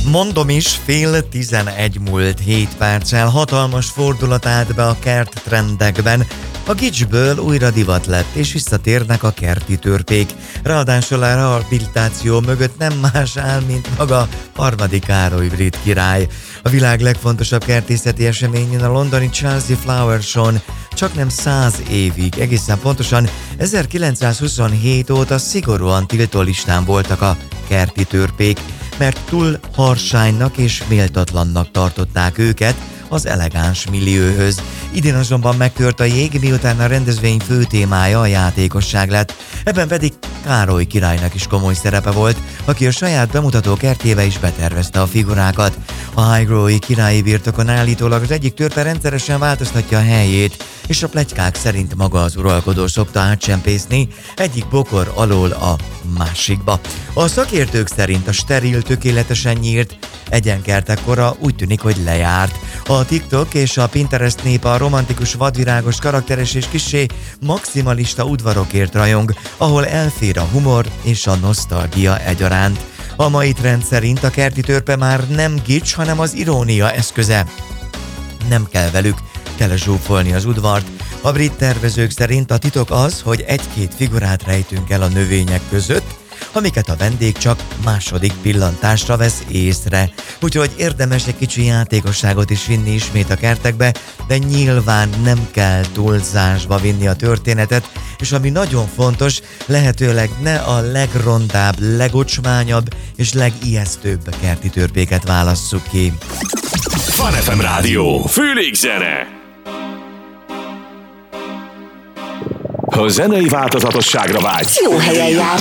Mondom is, 10:30 múlt 7 perccel hatalmas fordulat állt be a kert trendekben. A gicsből újra divat lett, és visszatérnek a kerti törpék. Ráadásul a rehabilitáció mögött nem más áll, mint maga harmadik Károly brit király. A világ legfontosabb kertészeti eseményén, a londoni Chelsea Flower Show-n csaknem 100 évig, egészen pontosan 1927 óta szigorúan tiltó listán voltak a kerti törpék, mert túl harsánynak és méltatlannak tartották őket az elegáns millióhöz. Idén azonban megtört a jég, miután a rendezvény fő témája a játékosság lett. Ebben pedig Károly királynak is komoly szerepe volt, aki a saját bemutató kertjébe is betervezte a figurákat. A Highgrove-i királyi birtokon állítólag az egyik törpe rendszeresen változtatja a helyét, és a pletykák szerint maga az uralkodó szokta átcsempészni egyik bokor alól a másikba. A szakértők szerint a steril, tökéletesen nyírt egyenkertek kora úgy tűnik, hogy lejárt. A TikTok és a Pinterest népe a romantikus, vadvirágos, karakteres és kissé maximalista udvarokért rajong, ahol elfér a humor és a nosztalgia egyaránt. A mai trend szerint a kerti törpe már nem gics, hanem az irónia eszköze. Nem kell velük telezsúfolni az udvart. A brit tervezők szerint a titok az, hogy egy-két figurát rejtünk el a növények között, amiket a vendég csak második pillantásra vesz észre. Úgyhogy érdemes egy kicsi játékosságot is vinni ismét a kertekbe, de nyilván nem kell túlzásba vinni a történetet, és ami nagyon fontos, lehetőleg ne a legrondább, legocsmányabb és legijesztőbb kerti törpéket válasszuk ki. Fun FM Rádió, Főleg zene. Ha zenei változatosságra vágysz, jó helyen jársz.